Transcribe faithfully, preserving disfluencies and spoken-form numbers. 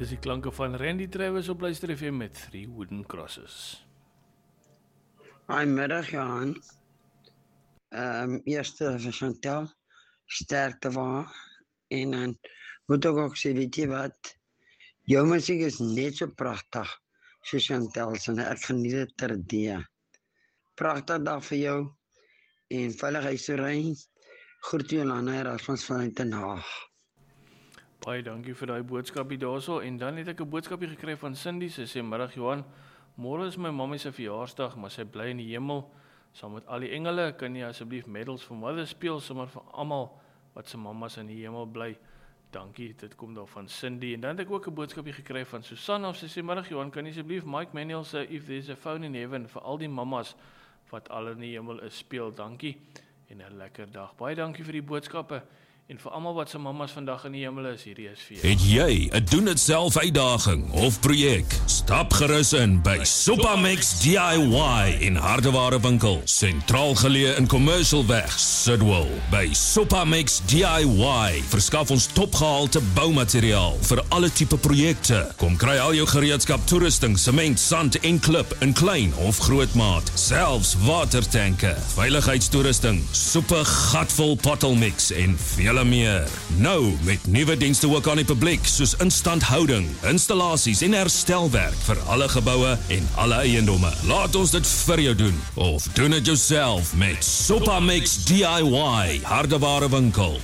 Dis die klanke van Randy Travis op Luister F M met Three Wooden Crosses. Goeiemiddag Johan. Ehm um, eerste vir Chantal, sterkte waar. En dan moet ek ook sê, weet jy wat, jou musiek is net so pragtig soos Chantal se, ek geniet dit terdee. Pragtig dag vir jou en veiligheid so rein. Groet Jolanda Erasmus vanuit Den Haag. Baie dankie vir daai boodskapie daarso. En dan het ek 'n boodskapie gekry van Cindy. Sy sê, middag Johan, môre is my mammie se verjaarsdag, maar sy bly in die hemel saam met al die engele. Kan jy asseblief medals vir mother speel, sommer vir almal wat se mammas in die hemel bly? Dankie, dit kom daar van Cindy. En dan het ek ook 'n boodskapie gekry van Susanna. Sy sê, middag Johan, kan jy asseblief Mike Manuel se If There's a Phone in Heaven vir al die mammas wat al in die hemel is speel? Dankie en 'n lekker dag. Baie dankie vir die boodskappe. En vir almal wat se mammas vandag in die hemel is, hierdie is vir jou. Het jy 'n doen dit self uitdaging of projek? Stap gerus in by Supamix D I Y in Hardeware winkel, sentraal geleë in Commercialweg, Sidwell. By Supamix D I Y verskaf ons topgehalte boumateriaal vir alle tipe projekte. Kom kry al jou gereedskap, toerusting, sement, sand en klip in klein of groot maat, selfs watertanke, veiligheidstoerusting, soepe gatvol pottelmix en vele meer. Nou met nuwe dienste ook aan die publiek, soos instandhouding, installasies en herstelwerk vir alle geboue en alle eiendomme. Laat ons dit vir jou doen, of doen dit jouself met Supamix D I Y Hardeware winkel.